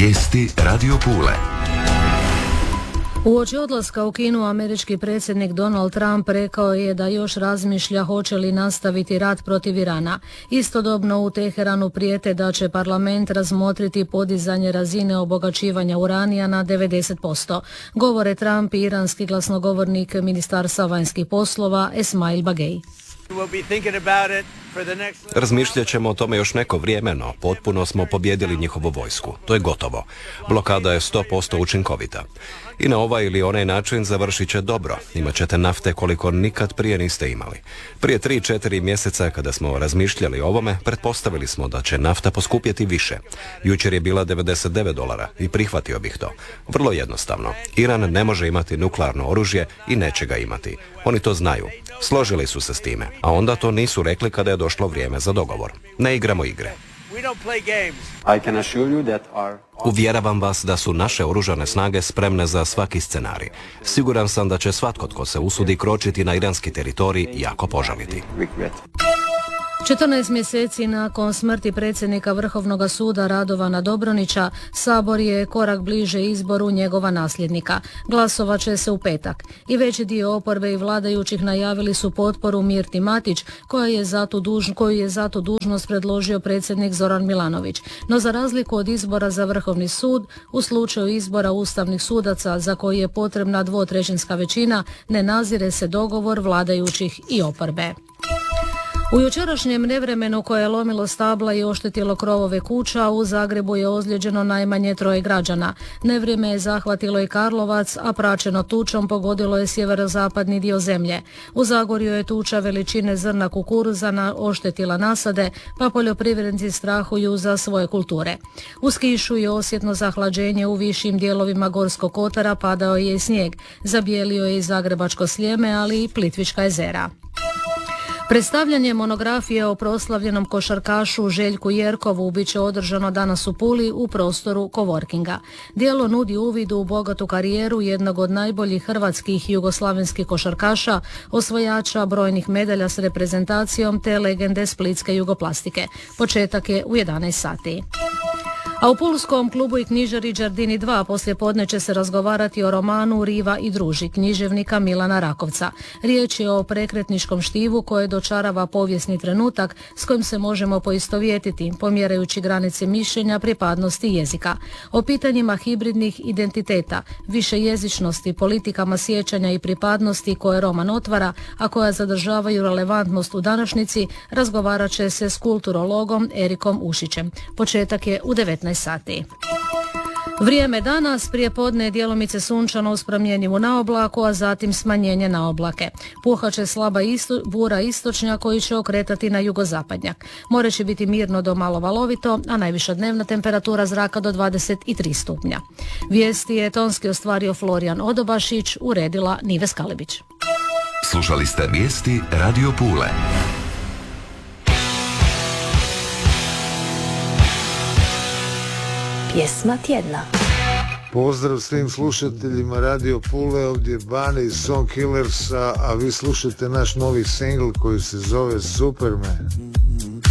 Vijesti Radio Pule. Uoči odlaska u Kinu američki predsjednik Donald Trump rekao je da još razmišlja hoće li nastaviti rat protiv Irana. Istodobno u Teheranu prijete da će parlament razmotriti podizanje razine obogaćivanja uranija na 90%. Govore Trump i iranski glasnogovornik Ministarstva vanjskih poslova Esmail Bagej. Razmišljat ćemo o tome još neko vrijeme, no potpuno smo pobijedili njihovu vojsku. To je gotovo. Blokada je 100% učinkovita. I na ovaj ili onaj način završit će dobro. Imat ćete nafte koliko nikad prije niste imali. Prije 3-4 mjeseca kada smo razmišljali o ovome, pretpostavili smo da će nafta poskupjeti više. Jučer je bila $99 i prihvatio bih to. Vrlo jednostavno. Iran ne može imati nuklearno oružje i neće ga imati. Oni to znaju. Složili su se s time, a onda to nisu rekli kada je došlo vrijeme za dogovor. Ne igramo igre. Uvjeravam vas da su naše oružane snage spremne za svaki scenarij. Siguran sam da će svatko tko se usudi kročiti na iranski teritorij jako požaliti. 14 mjeseci nakon smrti predsjednika Vrhovnog suda Radovana Dobronića, Sabor je korak bliže izboru njegova nasljednika. Glasovat će se u petak. I veći dio oporbe i vladajućih najavili su potporu Mirti Matić, koju je za tu dužnost predložio predsjednik Zoran Milanović. No za razliku od izbora za Vrhovni sud, u slučaju izbora ustavnih sudaca za koji je potrebna 2/3 većina, ne nazire se dogovor vladajućih i oporbe. U jučerašnjem nevremenu koje je lomilo stabla i oštetilo krovove kuća, u Zagrebu je ozlijeđeno najmanje 3 građana. Nevrijeme je zahvatilo i Karlovac, a praćeno tučom pogodilo je sjeverozapadni dio zemlje. U Zagorju je tuča veličine zrna kukuruza oštetila nasade, pa poljoprivrednici strahuju za svoje kulture. Uz kišu i osjetno zahlađenje u višim dijelovima Gorskog kotara padao je i snijeg. Zabijelio je i Zagrebačko Sljeme, ali i Plitvička jezera. Predstavljanje monografije o proslavljenom košarkašu Željku Jerkovu bit će održano danas u Puli u prostoru coworkinga. Djelo nudi uvid u bogatu karijeru jednog od najboljih hrvatskih i jugoslavenskih košarkaša, osvajača brojnih medalja s reprezentacijom te legende splitske jugoplastike. Početak je u 11 sati. A u pulskom klubu i knjižari Đardini 2 poslijepodne će se razgovarati o romanu Riva i druži književnika Milana Rakovca. Riječ je o prekretničkom štivu koje dočarava povijesni trenutak s kojim se možemo poistovjetiti, pomjerajući granice mišljenja, pripadnosti i jezika. O pitanjima hibridnih identiteta, višejezičnosti, politikama sjećanja i pripadnosti koje roman otvara, a koja zadržavaju relevantnost u današnjici, razgovarat će se s kulturologom Erikom Ušićem. Početak je u 19 sati. Vrijeme danas, prijepodne je djelomice sunčano uz promjenjivu na oblaku, a zatim smanjenje na oblake. Puhat će slaba bura istočnjak koji će okretati na jugozapadnjak. More će biti mirno do malo valovito, a najviša dnevna temperatura zraka do 23 stupnja. Vijesti je tonski ostvario Florijan Odobašić, uredila Nive Skalibić. Slušali ste vijesti Radio Pule. Pjesma tjedna. Pozdrav svim slušateljima Radio Pule, ovdje je Bane iz Song Killersa, a vi slušate naš novi singl koji se zove Superman.